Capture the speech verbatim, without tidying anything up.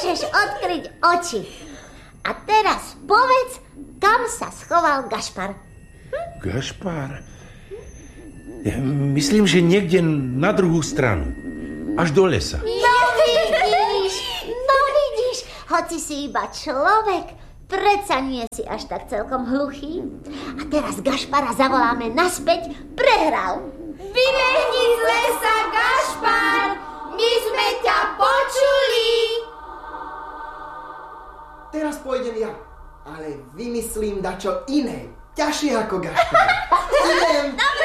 môžeš odkryť oči. A teraz povedz, kam sa schoval Gašpar. Hm? Gašpar? Ja myslím, že niekde na druhú stranu. Až do lesa. No vidíš, no vidíš, hoci si iba človek, predsa nie si až tak celkom hluchý. A teraz Gašpara zavoláme naspäť, prehral. Vybehni z lesa, Gašpar, my sme ťa počuli. Teraz pôjdem ja, ale vymyslím dačo iné, ťažšie ako Gašpar. Idem.